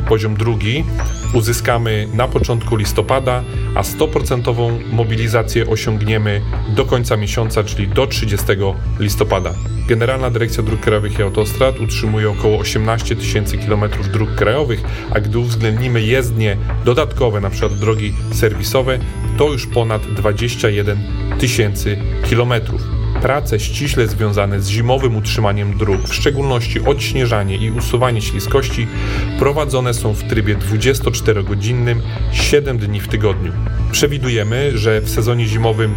poziom drugi uzyskamy na początku listopada, a 100% mobilizację osiągniemy do końca miesiąca, czyli do 30 listopada. Generalna Dyrekcja Dróg Krajowych i Autostrad utrzymuje około 18 000 km dróg krajowych, a gdy uwzględnimy jezdnie dodatkowe, np. drogi serwisowe, to już ponad 21 000 km. Prace ściśle związane z zimowym utrzymaniem dróg, w szczególności odśnieżanie i usuwanie śliskości, prowadzone są w trybie 24-godzinnym, 7 dni w tygodniu. Przewidujemy, że w sezonie zimowym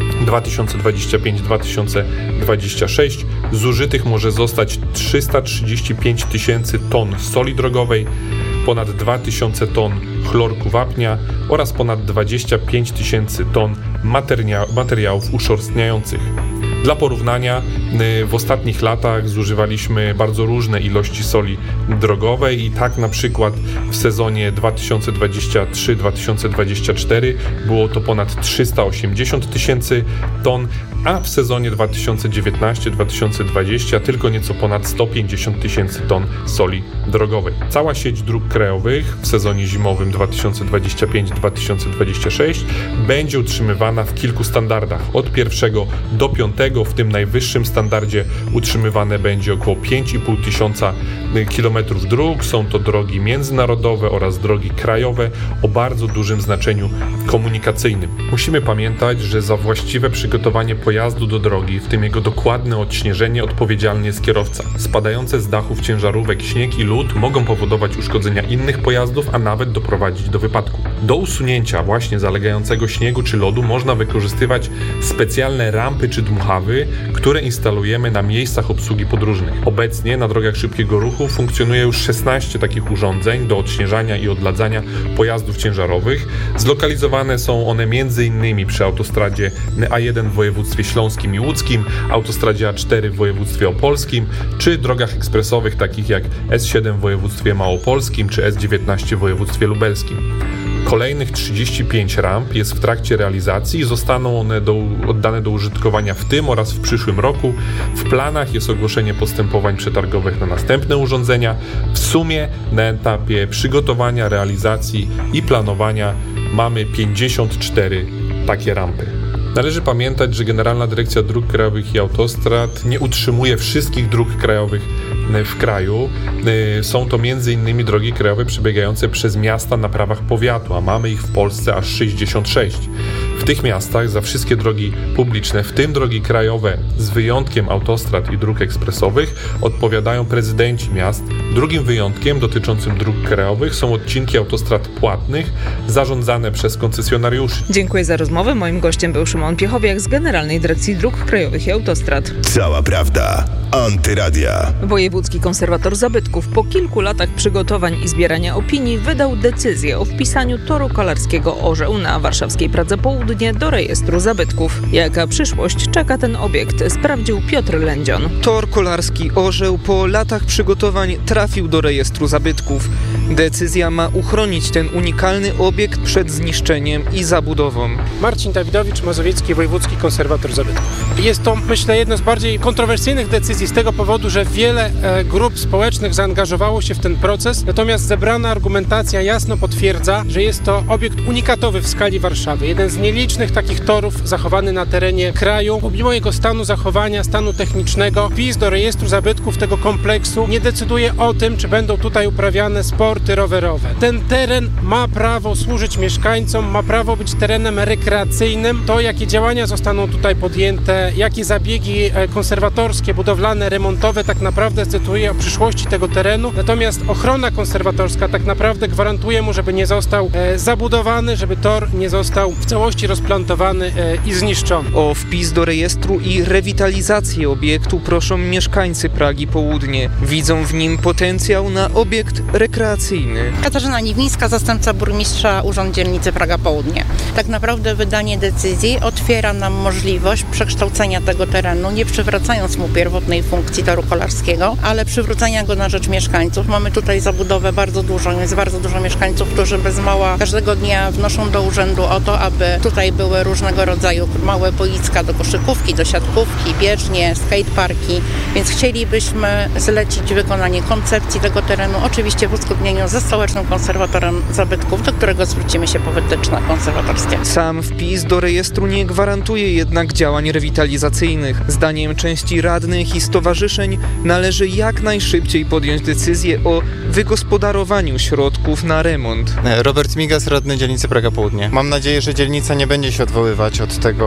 2025-2026 zużytych może zostać 335 000 ton soli drogowej, ponad 2000 ton chlorku wapnia oraz ponad 25 000 ton materiałów uszorstniających. Dla porównania, w ostatnich latach zużywaliśmy bardzo różne ilości soli drogowej i tak na przykład w sezonie 2023-2024 było to ponad 380 000 ton, a w sezonie 2019-2020 tylko nieco ponad 150 000 ton soli drogowej. Cała sieć dróg krajowych w sezonie zimowym 2025-2026 będzie utrzymywana w kilku standardach, od 1 do 5. W tym najwyższym standardzie utrzymywane będzie około 5500 km dróg. Są to drogi międzynarodowe oraz drogi krajowe o bardzo dużym znaczeniu komunikacyjnym. Musimy pamiętać, że za właściwe przygotowanie pojazdu do drogi, w tym jego dokładne odśnieżenie, odpowiedzialny jest kierowca. Spadające z dachów ciężarówek śnieg i lód mogą powodować uszkodzenia innych pojazdów, a nawet doprowadzić do wypadku. Do usunięcia właśnie zalegającego śniegu czy lodu można wykorzystywać specjalne rampy czy dmuchawy, które instalujemy na miejscach obsługi podróżnych. Obecnie na drogach szybkiego ruchu funkcjonuje już 16 takich urządzeń do odśnieżania i odladzania pojazdów ciężarowych. Zlokalizowane są one m.in. przy autostradzie A1 w województwie śląskim i łódzkim, autostradzie A4 w województwie opolskim, czy drogach ekspresowych takich jak S7 w województwie małopolskim, czy S19 w województwie lubelskim. Kolejnych 35 ramp jest w trakcie realizacji i zostaną one oddane do użytkowania w tym oraz w przyszłym roku. W planach jest ogłoszenie postępowań przetargowych na następne urządzenia. W sumie na etapie przygotowania, realizacji i planowania mamy 54 takie rampy. Należy pamiętać, że Generalna Dyrekcja Dróg Krajowych i Autostrad nie utrzymuje wszystkich dróg krajowych w kraju. Są to m.in. drogi krajowe przebiegające przez miasta na prawach powiatu, a mamy ich w Polsce aż 66. W tych miastach za wszystkie drogi publiczne, w tym drogi krajowe, z wyjątkiem autostrad i dróg ekspresowych, odpowiadają prezydenci miast. Drugim wyjątkiem dotyczącym dróg krajowych są odcinki autostrad płatnych zarządzane przez koncesjonariuszy. Dziękuję za rozmowę. Moim gościem był Szymon Piechowiak z Generalnej Dyrekcji Dróg Krajowych i Autostrad. Cała prawda. Antyradia. Wojewódzki Konserwator Zabytków po kilku latach przygotowań i zbierania opinii wydał decyzję o wpisaniu toru kolarskiego Orzeł na warszawskiej Pradze Południe do rejestru zabytków. Jaka przyszłość czeka ten obiekt, sprawdził Piotr Lędzion. Tor kolarski Orzeł po latach przygotowań trafił do rejestru zabytków. Decyzja ma uchronić ten unikalny obiekt przed zniszczeniem i zabudową. Marcin Dawidowicz, Mazowiecki Wojewódzki Konserwator Zabytków. Jest to, myślę, jedna z bardziej kontrowersyjnych decyzji z tego powodu, że wiele grup społecznych zaangażowało się w ten proces, natomiast zebrana argumentacja jasno potwierdza, że jest to obiekt unikatowy w skali Warszawy. Jeden z nielicznych takich torów zachowany na terenie kraju. Pomimo jego stanu zachowania, stanu technicznego, wpis do rejestru zabytków tego kompleksu nie decyduje o tym, czy będą tutaj uprawiane sporty rowerowe. Ten teren ma prawo służyć mieszkańcom, ma prawo być terenem rekreacyjnym. To, jakie działania zostaną tutaj podjęte, jakie zabiegi konserwatorskie, budowlane, remontowe tak naprawdę decyduje o przyszłości tego terenu. Natomiast ochrona konserwatorska tak naprawdę gwarantuje mu, żeby nie został zabudowany, żeby tor nie został w całości rozplantowany i zniszczony. O wpis do rejestru i rewitalizację obiektu proszą mieszkańcy Pragi Południe. Widzą w nim potencjał na obiekt rekreacyjny. Katarzyna Niwińska, zastępca burmistrza Urząd Dzielnicy Praga Południe. Tak naprawdę wydanie decyzji otwiera nam możliwość przekształcenia tego terenu, nie przywracając mu pierwotnej głównej funkcji toru kolarskiego, ale przywrócenia go na rzecz mieszkańców. Mamy tutaj zabudowę bardzo dużą, jest bardzo dużo mieszkańców, którzy bez mała każdego dnia wnoszą do urzędu o to, aby tutaj były różnego rodzaju małe boiska do koszykówki, do siatkówki, bieżnie, skateparki, więc chcielibyśmy zlecić wykonanie koncepcji tego terenu, oczywiście w uzgodnieniu ze Stołecznym Konserwatorem Zabytków, do którego zwrócimy się po wytyczne konserwatorskie. Sam wpis do rejestru nie gwarantuje jednak działań rewitalizacyjnych. Zdaniem części radnych i stowarzyszeń należy jak najszybciej podjąć decyzję o wygospodarowaniu środków na remont. Robert Migas, radny dzielnicy Praga Południe. Mam nadzieję, że dzielnica nie będzie się odwoływać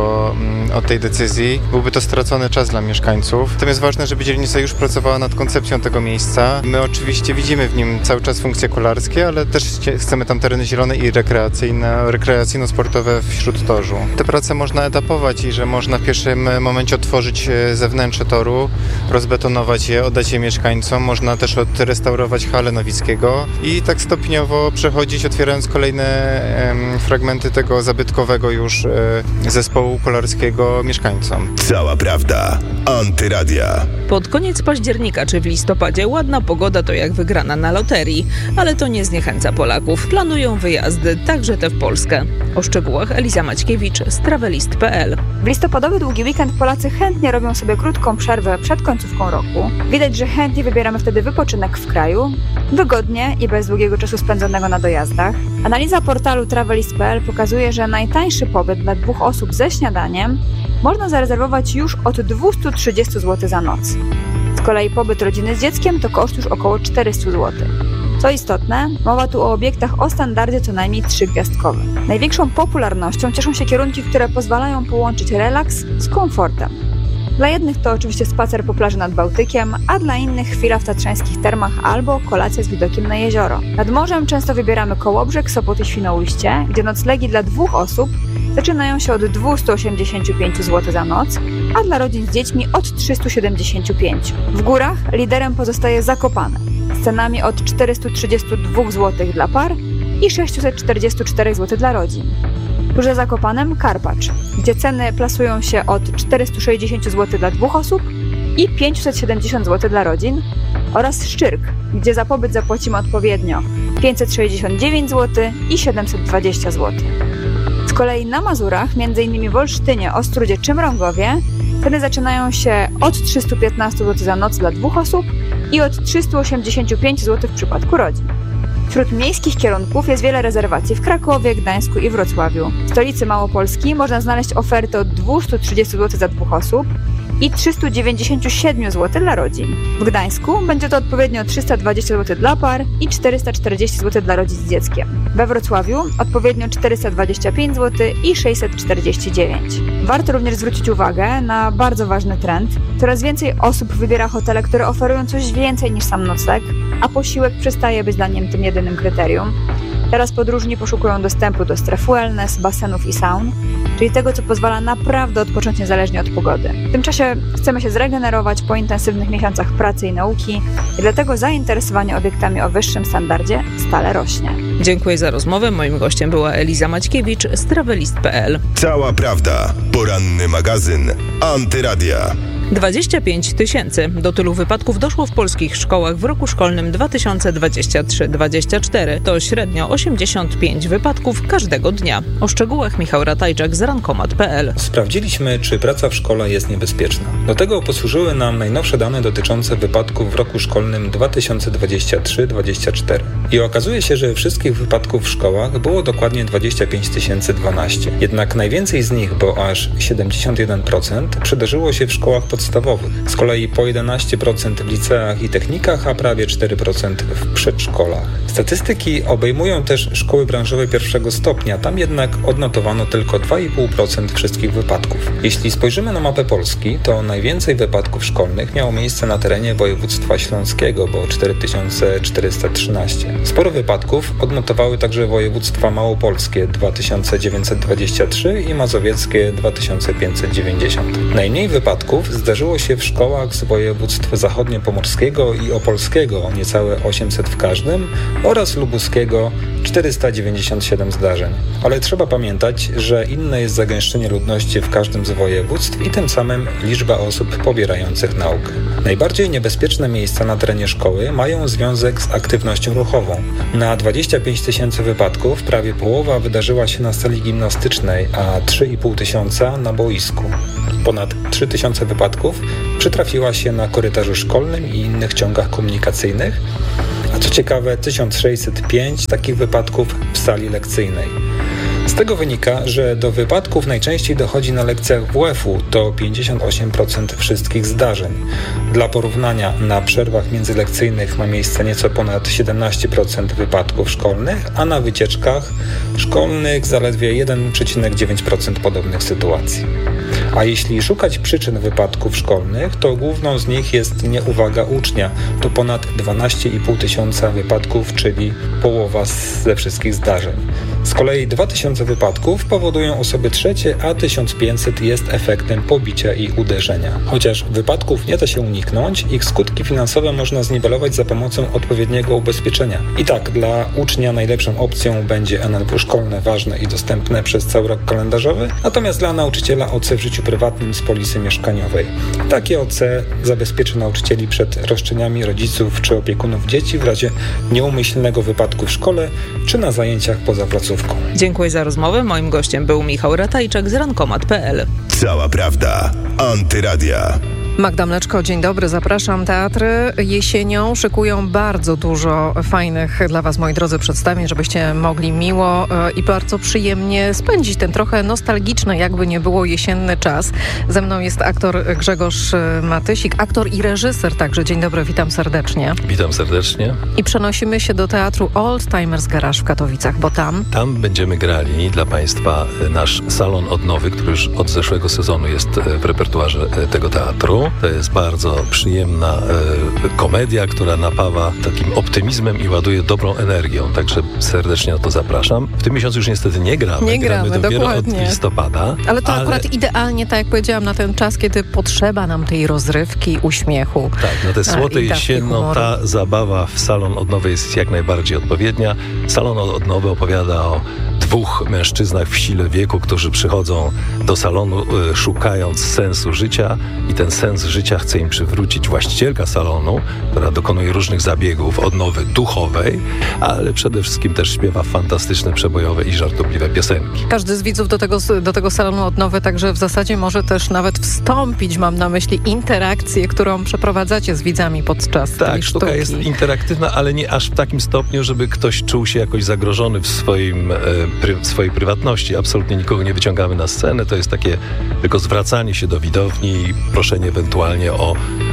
od tej decyzji. Byłby to stracony czas dla mieszkańców. Natomiast ważne, żeby dzielnica już pracowała nad koncepcją tego miejsca. My oczywiście widzimy w nim cały czas funkcje kolarskie, ale też chcemy tam tereny zielone i rekreacyjno-sportowe w Śródtorzu. Te prace można etapować i że można w pierwszym momencie otworzyć zewnętrzne toru, rozbetonować je, oddać je mieszkańcom. Można też odrestaurować halę Nowickiego i tak stopniowo przechodzić, otwierając kolejne fragmenty tego zabytkowego już zespołu kolarskiego mieszkańcom. Cała prawda. Antyradia. Pod koniec października czy w listopadzie ładna pogoda to jak wygrana na loterii, ale to nie zniechęca Polaków. Planują wyjazdy, także te w Polskę. O szczegółach Eliza Maćkiewicz z travelist.pl. W listopadowy długi weekend Polacy chętnie robią sobie krótką przerwę przed końcówką roku. Widać, że chętnie wybieramy wtedy wypoczynek w kraju, wygodnie i bez długiego czasu spędzonego na dojazdach. Analiza portalu travelist.pl pokazuje, że najtańszy pobyt dla 2 osób ze śniadaniem można zarezerwować już od 230 zł za noc. Z kolei pobyt rodziny z dzieckiem to koszt już około 400 zł. Co istotne, mowa tu o obiektach o standardzie co najmniej 3-gwiazdkowym. Największą popularnością cieszą się kierunki, które pozwalają połączyć relaks z komfortem. Dla jednych to oczywiście spacer po plaży nad Bałtykiem, a dla innych chwila w tatrzańskich termach albo kolacja z widokiem na jezioro. Nad morzem często wybieramy Kołobrzeg, Sopot i Świnoujście, gdzie noclegi dla 2 osób zaczynają się od 285 zł za noc, a dla rodzin z dziećmi od 375. W górach liderem pozostaje Zakopane z cenami od 432 zł dla par i 644 zł dla rodzin. Tuż za Zakopanem Karpacz, gdzie ceny plasują się od 460 zł dla 2 osób i 570 zł dla rodzin, oraz Szczyrk, gdzie za pobyt zapłacimy odpowiednio 569 zł i 720 zł. Z kolei na Mazurach, m.in. w Olsztynie, Ostródzie czy Mrągowie, ceny zaczynają się od 315 zł za noc dla 2 osób i od 385 zł w przypadku rodzin. Wśród miejskich kierunków jest wiele rezerwacji w Krakowie, Gdańsku i Wrocławiu. W stolicy Małopolski można znaleźć oferty od 230 zł za 2 osób i 397 zł dla rodzin. W Gdańsku będzie to odpowiednio 320 zł dla par i 440 zł dla rodzin z dzieckiem. We Wrocławiu odpowiednio 425 zł i 649. Warto również zwrócić uwagę na bardzo ważny trend. Coraz więcej osób wybiera hotele, które oferują coś więcej niż sam nocleg, a posiłek przestaje być dla nich tym jedynym kryterium. Teraz podróżni poszukują dostępu do stref wellness, basenów i saun, czyli tego, co pozwala naprawdę odpocząć niezależnie od pogody. W tym czasie chcemy się zregenerować po intensywnych miesiącach pracy i nauki i dlatego zainteresowanie obiektami o wyższym standardzie stale rośnie. Dziękuję za rozmowę. Moim gościem była Eliza Maćkiewicz z travelist.pl. Cała prawda. Poranny magazyn Antyradia. 25 000. Do tylu wypadków doszło w polskich szkołach w roku szkolnym 2023-2024. To średnio 85 wypadków każdego dnia. O szczegółach Michał Ratajczak z rankomat.pl. Sprawdziliśmy, czy praca w szkole jest niebezpieczna. Do tego posłużyły nam najnowsze dane dotyczące wypadków w roku szkolnym 2023-2024. I okazuje się, że wszystkich wypadków w szkołach było dokładnie 25 012. Jednak najwięcej z nich, bo aż 71%, przydarzyło się w szkołach podstawowych. Z kolei po 11% w liceach i technikach, a prawie 4% w przedszkolach. Statystyki obejmują też szkoły branżowe pierwszego stopnia, tam jednak odnotowano tylko 2,5% wszystkich wypadków. Jeśli spojrzymy na mapę Polski, to najwięcej wypadków szkolnych miało miejsce na terenie województwa śląskiego, bo 4413. Sporo wypadków odnotowały także województwa małopolskie 2923 i mazowieckie 2590. Najmniej wypadków zdarzyło się w szkołach z województw zachodniopomorskiego i opolskiego, niecałe 800 w każdym, oraz lubuskiego 497 zdarzeń. Ale trzeba pamiętać, że inne jest zagęszczenie ludności w każdym z województw i tym samym liczba osób pobierających naukę. Najbardziej niebezpieczne miejsca na terenie szkoły mają związek z aktywnością ruchową. Na 25 tysięcy wypadków prawie połowa wydarzyła się na sali gimnastycznej, a 3,5 tysiąca na boisku. Ponad 3 tysiące wypadków przytrafiła się na korytarzu szkolnym i innych ciągach komunikacyjnych, a co ciekawe 1605 takich wypadków w sali lekcyjnej. Z tego wynika, że do wypadków najczęściej dochodzi na lekcjach WF-u, to 58% wszystkich zdarzeń. Dla porównania, na przerwach międzylekcyjnych ma miejsce nieco ponad 17% wypadków szkolnych, a na wycieczkach szkolnych zaledwie 1,9% podobnych sytuacji. A jeśli szukać przyczyn wypadków szkolnych, to główną z nich jest nieuwaga ucznia. To ponad 12,5 tysiąca wypadków, czyli połowa ze wszystkich zdarzeń. Z kolei 2000 wypadków powodują osoby trzecie, a 1500 jest efektem pobicia i uderzenia. Chociaż wypadków nie da się uniknąć, ich skutki finansowe można zniwelować za pomocą odpowiedniego ubezpieczenia. I tak, dla ucznia najlepszą opcją będzie NNW szkolne, ważne i dostępne przez cały rok kalendarzowy, natomiast dla nauczyciela OC w życiu prywatnym z polisy mieszkaniowej. Takie OC zabezpieczy nauczycieli przed roszczeniami rodziców czy opiekunów dzieci w razie nieumyślnego wypadku w szkole czy na zajęciach poza placówką. Dziękuję za rozmowę. Moim gościem był Michał Ratajczak z rankomat.pl. Cała prawda. Antyradia. Magda Mleczko, dzień dobry, zapraszam. Teatry jesienią szykują bardzo dużo fajnych dla Was, moi drodzy, przedstawień, żebyście mogli miło i bardzo przyjemnie spędzić ten trochę nostalgiczny, jakby nie było, jesienny czas. Ze mną jest aktor Grzegorz Matysik, aktor i reżyser także. Dzień dobry, witam serdecznie. Witam serdecznie. I przenosimy się do teatru Old Timers Garage w Katowicach, bo tam będziemy grali dla Państwa nasz salon odnowy, który już od zeszłego sezonu jest w repertuarze tego teatru. To jest bardzo przyjemna komedia, która napawa takim optymizmem i ładuje dobrą energią, także serdecznie na to zapraszam. W tym miesiącu już niestety nie gramy dopiero dokładnie. Od listopada. Ale to akurat idealnie, tak jak powiedziałam, na ten czas, kiedy potrzeba nam tej rozrywki, uśmiechu. Tak, na tę słotę jesienną ta zabawa w salon odnowy jest jak najbardziej odpowiednia. Salon odnowy opowiada o dwóch mężczyznach w sile wieku, którzy przychodzą do salonu szukając sensu życia i ten sens życia chce im przywrócić właścicielka salonu, która dokonuje różnych zabiegów odnowy duchowej, ale przede wszystkim też śpiewa fantastyczne, przebojowe i żartobliwe piosenki. Każdy z widzów do tego salonu odnowy także w zasadzie może też nawet wstąpić, mam na myśli interakcję, którą przeprowadzacie z widzami podczas tej sztuki. Sztuka jest interaktywna, ale nie aż w takim stopniu, żeby ktoś czuł się jakoś zagrożony w swojej prywatności. Absolutnie nikogo nie wyciągamy na scenę. To jest takie tylko zwracanie się do widowni i proszenie ewentualnie o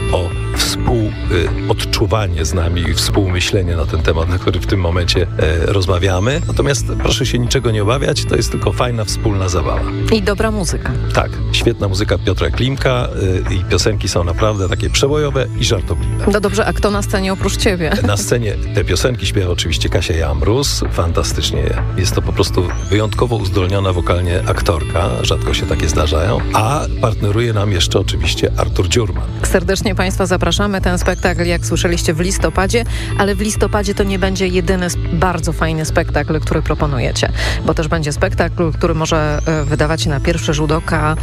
współodczuwanie z nami i współmyślenie na ten temat, na który w tym momencie rozmawiamy. Natomiast proszę się niczego nie obawiać, to jest tylko fajna, wspólna zabawa. I dobra muzyka. Tak, świetna muzyka Piotra Klimka i piosenki są naprawdę takie przebojowe i żartobliwe. No dobrze, a kto na scenie oprócz ciebie? Na scenie te piosenki śpiewa oczywiście Kasia Jambrus. Fantastycznie jest to po prostu wyjątkowo uzdolniona wokalnie aktorka. Rzadko się takie zdarzają. A partneruje nam jeszcze oczywiście Artur Dziurman. Serdecznie Państwa zapraszamy. Ten spektakl, jak słyszeliście, w listopadzie, ale w listopadzie to nie będzie jedyny bardzo fajny spektakl, który proponujecie, bo też będzie spektakl, który może wydawać się na pierwszy rzut oka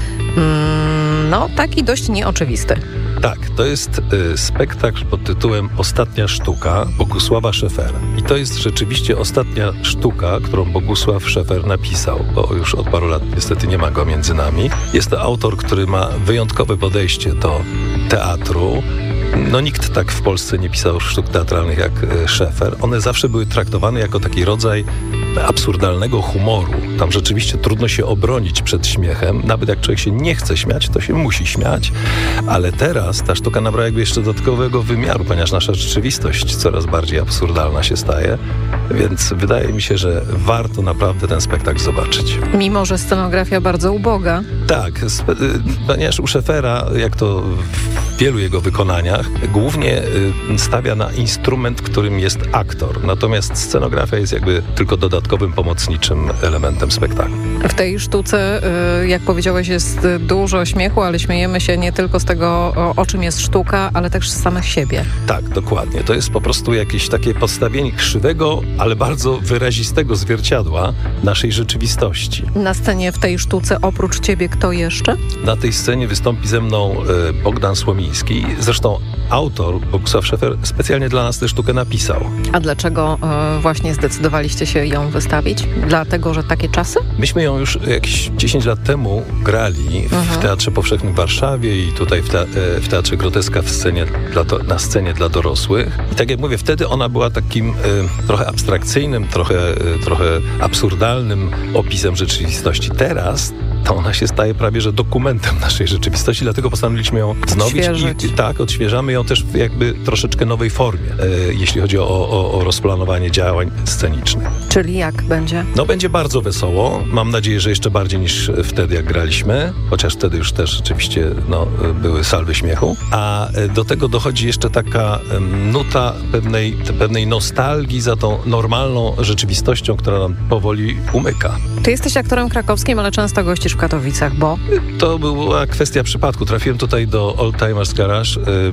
taki dość nieoczywisty. Tak, to jest spektakl pod tytułem Ostatnia sztuka Bogusława Szefera. I to jest rzeczywiście ostatnia sztuka, którą Bogusław Szefer napisał, bo już od paru lat niestety nie ma go między nami. Jest to autor, który ma wyjątkowe podejście do teatru. Nikt tak w Polsce nie pisał sztuk teatralnych jak Szefer. One zawsze były traktowane jako taki rodzaj absurdalnego humoru. Tam rzeczywiście trudno się obronić przed śmiechem. Nawet jak człowiek się nie chce śmiać, to się musi śmiać. Ale teraz ta sztuka nabrała jakby jeszcze dodatkowego wymiaru, ponieważ nasza rzeczywistość coraz bardziej absurdalna się staje. Więc wydaje mi się, że warto naprawdę ten spektakl zobaczyć. Mimo że scenografia bardzo uboga. Tak, ponieważ u Szefera, jak to w wielu jego wykonaniach głównie stawia na instrument, którym jest aktor. Natomiast scenografia jest jakby tylko dodatkowym, pomocniczym elementem spektaklu. W tej sztuce, jak powiedziałeś, jest dużo śmiechu, ale śmiejemy się nie tylko z tego, o czym jest sztuka, ale też z samych siebie. Tak, dokładnie. To jest po prostu jakieś takie postawienie krzywego, ale bardzo wyrazistego zwierciadła naszej rzeczywistości. Na scenie w tej sztuce oprócz ciebie kto jeszcze? Na tej scenie wystąpi ze mną Bogdan Słomiński. Zresztą autor, Bogusław Szefer, specjalnie dla nas tę sztukę napisał. A dlaczego właśnie zdecydowaliście się ją wystawić? Dlatego, że takie czasy? Myśmy ją już jakieś 10 lat temu grali w Teatrze Powszechnym w Warszawie i tutaj w Teatrze Groteska na scenie dla dorosłych. I tak jak mówię, wtedy ona była takim trochę abstrakcyjnym, trochę absurdalnym opisem rzeczywistości. Teraz to ona się staje prawie że dokumentem naszej rzeczywistości, dlatego postanowiliśmy ją wznowić i tak, odświeżamy ją też w jakby troszeczkę nowej formie, jeśli chodzi o rozplanowanie działań scenicznych. Czyli jak będzie? No będzie bardzo wesoło. Mam nadzieję, że jeszcze bardziej niż wtedy, jak graliśmy, chociaż wtedy już też rzeczywiście były salwy śmiechu. A do tego dochodzi jeszcze taka nuta pewnej nostalgii za tą normalną rzeczywistością, która nam powoli umyka. Ty jesteś aktorem krakowskim, ale często gościsz w Katowicach, bo? To była kwestia przypadku. Trafiłem tutaj do Oldtimers Garage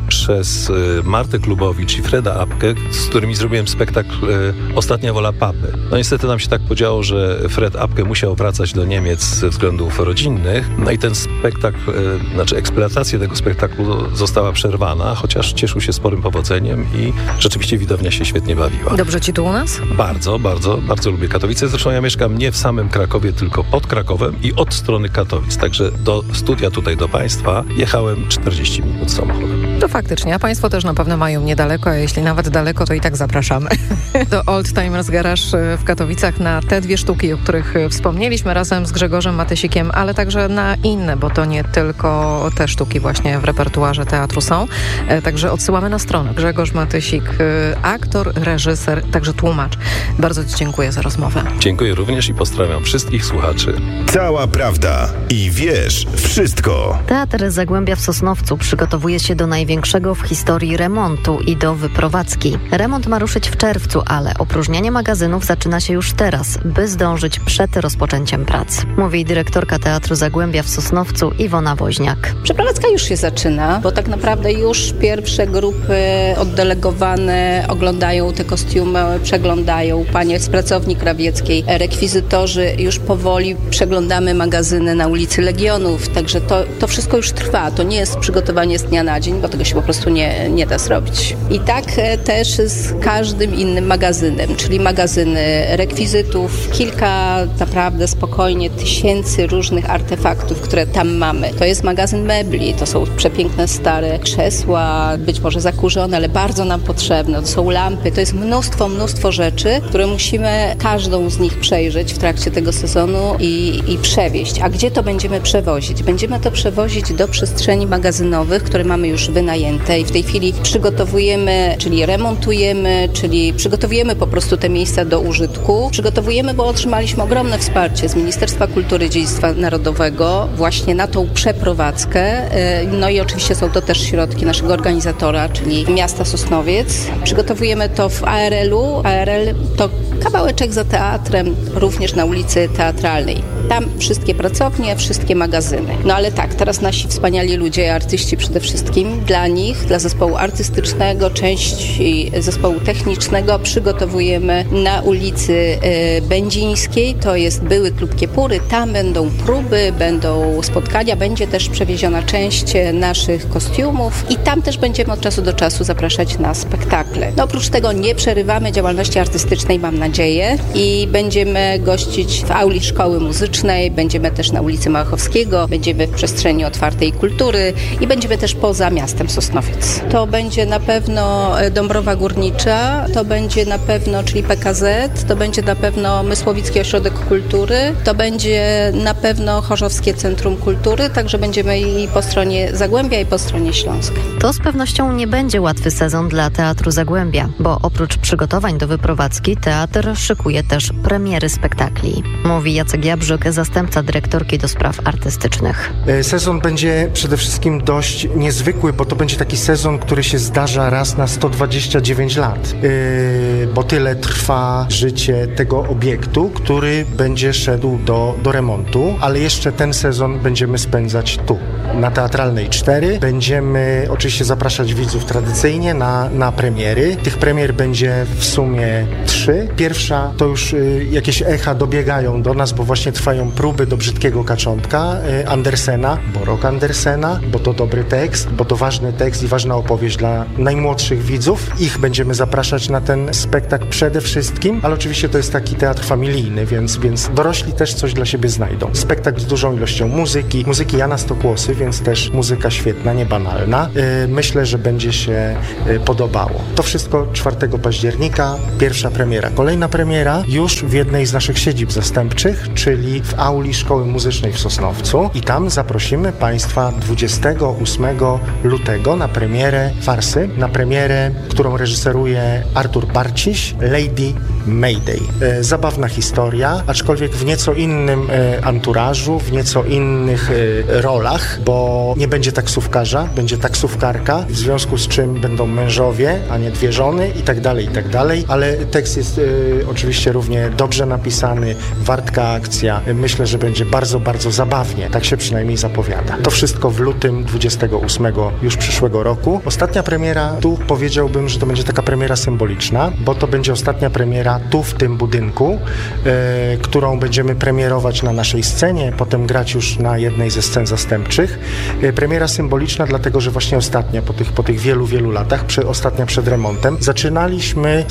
przez Martę Klubowicz i Freda Apkę, z którymi zrobiłem spektakl Ostatnia wola papy. No niestety nam się tak podziało, że Fred Apke musiał wracać do Niemiec ze względów rodzinnych. No i ten spektakl, eksploatacja tego spektaklu została przerwana, chociaż cieszył się sporym powodzeniem i rzeczywiście widownia się świetnie bawiła. Dobrze ci tu u nas? Bardzo, bardzo, bardzo lubię Katowice. Zresztą ja mieszkam nie w samym Krakowie, tylko pod Krakowem i od strony Katowic. Także do studia tutaj do Państwa jechałem 40 minut samochodem. To faktycznie, a Państwo też na pewno mają niedaleko, a jeśli nawet daleko, to i tak zapraszamy do Oldtimers Garage w Katowicach na te dwie sztuki, o których wspomnieliśmy razem z Grzegorzem Matysikiem, ale także na inne, bo to nie tylko te sztuki właśnie w repertuarze teatru są. Także odsyłamy na stronę. Grzegorz Matysik, aktor, reżyser, także tłumacz. Bardzo Ci dziękuję za rozmowę. Dziękuję również i pozdrawiam wszystkich słuchaczy. Cała prawda i wiesz wszystko. Teatr Zagłębia w Sosnowcu przygotowuje się do największego w historii remontu i do wyprowadzki. Remont ma ruszyć w czerwcu, ale opróżnianie magazynów zaczyna się już teraz, by zdążyć przed rozpoczęciem prac. Mówi dyrektorka Teatru Zagłębia w Sosnowcu Iwona Woźniak. Przeprowadzka już się zaczyna, bo tak naprawdę już pierwsze grupy oddelegowane oglądają te kostiumy, przeglądają. Panie z pracowni krawieckiej, rekwizytorzy, już powoli przeglądamy magazyny na ulicy Legionów, także to wszystko już trwa. To nie jest przygotowanie z dnia na dzień, bo tego się po prostu nie da zrobić. I tak też z każdym innym magazynem, czyli magazyny rekwizytów, kilka naprawdę spokojnie tysięcy różnych artefaktów, które tam mamy. To jest magazyn mebli, to są przepiękne stare krzesła, być może zakurzone, ale bardzo nam potrzebne. To są lampy, to jest mnóstwo rzeczy, które musimy każdą z nich przejrzeć w trakcie tego sezonu i przewieźć. A gdzie to będziemy przewozić? Będziemy to przewozić do przestrzeni magazynowych, które mamy już wynajęte i w tej chwili przygotowujemy, czyli remontujemy, czyli przygotowujemy po prostu te miejsca do użytku. Przygotowujemy, bo otrzymaliśmy ogromne wsparcie z Ministerstwa Kultury i Dziedzictwa Narodowego właśnie na tą przeprowadzkę. No i oczywiście są to też środki naszego organizatora, czyli miasta Sosnowiec. Przygotowujemy to w ARL-u. ARL to kawałeczek za teatrem, również na ulicy Teatralnej. Tam wszystkie pracownie, wszystkie magazyny. No ale tak, teraz nasi wspaniali ludzie, artyści przede wszystkim, dla nich, dla zespołu artystycznego, części zespołu technicznego przygotowujemy na ulicy Będzińskiej. To jest były klub Kiepury. Tam będą próby, będą spotkania, będzie też przewieziona część naszych kostiumów i tam też będziemy od czasu do czasu zapraszać na spektakle. No oprócz tego nie przerywamy działalności artystycznej, mam nadzieję, i będziemy gościć w auli Szkoły Muzycznej, będziemy też na ulicy Małachowskiego, będziemy w przestrzeni otwartej kultury i będziemy też poza miastem Sosnowiec. To będzie na pewno Dąbrowa Górnicza, to będzie na pewno, czyli PKZ, to będzie na pewno Mysłowicki Ośrodek Kultury, to będzie na pewno Chorzowskie Centrum Kultury, także będziemy i po stronie Zagłębia, i po stronie Śląska. To z pewnością nie będzie łatwy sezon dla Teatru Zagłębia, bo oprócz przygotowań do wyprowadzki teatr szykuje też premiery spektakli. Mówi Jacek Jabrzyk zastępca dyrektorki do spraw artystycznych. Sezon będzie przede wszystkim dość niezwykły, bo to będzie taki sezon, który się zdarza raz na 129 lat, bo tyle trwa życie tego obiektu, który będzie szedł do remontu, ale jeszcze ten sezon będziemy spędzać tu, na Teatralnej 4. Będziemy oczywiście zapraszać widzów tradycyjnie na premiery. Tych premier będzie w sumie 3. Pierwsza to już jakieś echa dobiegają do nas, bo właśnie trwają próby do Brzydkiego Kaczątka Andersena, bo rok Andersena, bo to dobry tekst, bo to ważny tekst i ważna opowieść dla najmłodszych widzów. Ich będziemy zapraszać na ten spektakl przede wszystkim, ale oczywiście to jest taki teatr familijny, więc dorośli też coś dla siebie znajdą. Spektakl z dużą ilością muzyki Jana Stokłosy, więc też muzyka świetna, niebanalna. Myślę, że będzie się podobało. To wszystko 4 października, pierwsza premiera. Kolejna premiera już w jednej z naszych siedzib zastępczych, czyli w auli Szkoły Muzycznej w Sosnowcu i tam zaprosimy Państwa 28 lutego na premierę farsy, na premierę, którą reżyseruje Artur Barciś, Lady Mayday. Zabawna historia, aczkolwiek w nieco innym anturażu, w nieco innych rolach, bo nie będzie taksówkarza, będzie taksówkarka, w związku z czym będą mężowie, a nie 2 żony i tak dalej, ale tekst jest oczywiście równie dobrze napisany, wartka akcja. Myślę, że będzie bardzo, bardzo zabawnie. Tak się przynajmniej zapowiada. To wszystko w lutym 28 już przyszłego roku. Ostatnia premiera, tu powiedziałbym, że to będzie taka premiera symboliczna, bo to będzie ostatnia premiera tu w tym budynku, którą będziemy premierować na naszej scenie, potem grać już na jednej ze scen zastępczych. Premiera symboliczna, dlatego że właśnie ostatnia, po tych wielu, wielu latach, ostatnia przed remontem, zaczynaliśmy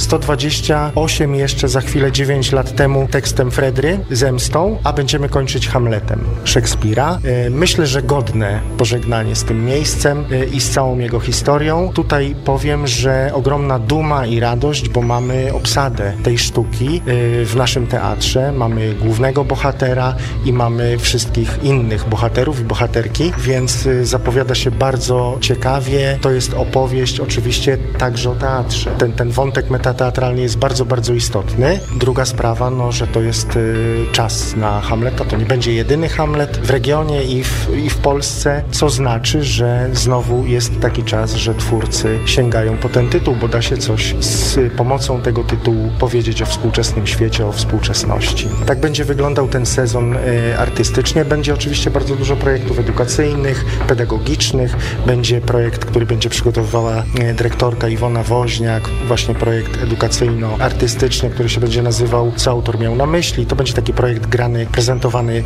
128 jeszcze za chwilę 9 lat temu tekstem Fredry, Zemstą, a będziemy kończyć Hamletem Szekspira. Myślę, że godne pożegnanie z tym miejscem i z całą jego historią. Tutaj powiem, że ogromna duma i radość, bo mamy obsadę tej sztuki w naszym teatrze. Mamy głównego bohatera i mamy wszystkich innych bohaterów i bohaterki, więc zapowiada się bardzo ciekawie. To jest opowieść oczywiście także o teatrze. Ten wątek metateatralny jest bardzo, bardzo istotny. Druga sprawa, że to jest czas na Hamleta. To nie będzie jedyny Hamlet w regionie i w Polsce, co znaczy, że znowu jest taki czas, że twórcy sięgają po ten tytuł, bo da się coś z pomocą tego tytułu powiedzieć o współczesnym świecie, o współczesności. Tak będzie wyglądał ten sezon artystycznie. Będzie oczywiście bardzo dużo projektów edukacyjnych, pedagogicznych. Będzie projekt, który będzie przygotowywała dyrektorka Iwona Woźniak, właśnie projekt edukacyjno-artystyczny, który się będzie nazywał Co autor miał na myśli. To będzie taki projekt grany, prezentowany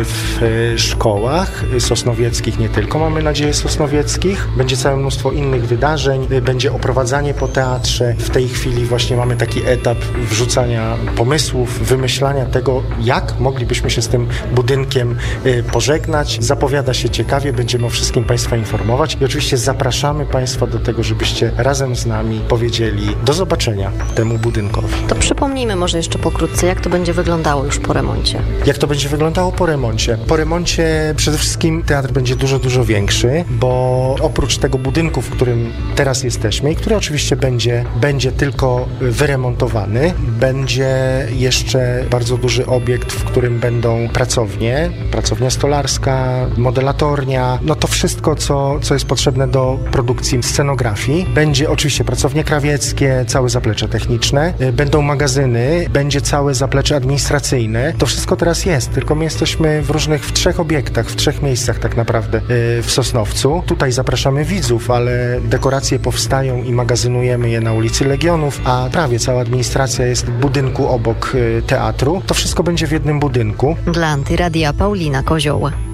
w szkołach sosnowieckich, nie tylko, mamy nadzieję, sosnowieckich. Będzie całe mnóstwo innych wydarzeń, będzie oprowadzanie po teatrze. W tej chwili właśnie mamy taki etap wrzucania pomysłów, wymyślania tego, jak moglibyśmy się z tym budynkiem pożegnać. Zapowiada się ciekawie, będziemy o wszystkim Państwa informować i oczywiście zapraszamy Państwa do tego, żebyście razem z nami powiedzieli do zobaczenia temu budynkowi. To przypomnijmy może jeszcze pokrótce, jak to będzie wyglądało już po remoncie. Jak to będzie wyglądało po remoncie? Po remoncie przede wszystkim teatr będzie dużo, dużo większy, bo oprócz tego budynku, w którym teraz jesteśmy i który oczywiście będzie tylko wyremontowany, będzie jeszcze bardzo duży obiekt, w którym będą pracownia stolarska, modelatornia, to wszystko, co jest potrzebne do produkcji scenografii. Będzie oczywiście pracownie krawieckie, całe zaplecze techniczne, będą magazyny, będzie całe zaplecze administracyjne. To wszystko teraz jest, tylko my jesteśmy w 3 obiektach, w 3 miejscach tak naprawdę w Sosnowcu. Tutaj zapraszamy widzów, ale dekoracje powstają i magazynujemy je na ulicy Legionów, a prawie cała administracja jest w budynku obok teatru. To wszystko będzie w jednym budynku. Dla Antyradia Paulina Kozioł.